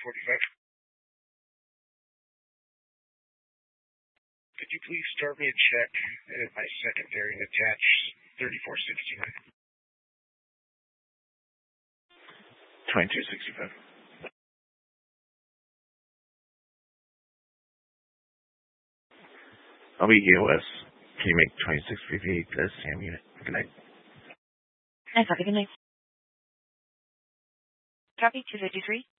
45. Could you please start me a check at my secondary and attach 3469? 2265. I'll be EOS. Can you make 2658 the SAM unit? Good night. Nice, have a good night. Copy 253.